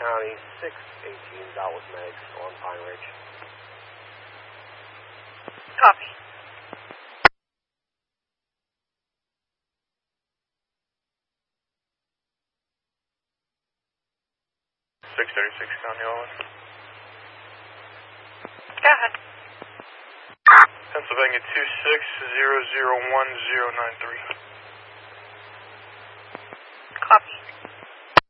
County, 618 Dallas Megs on Pine Ridge. Copy. 636 County Island. Go ahead. Pennsylvania 26001093. Copy.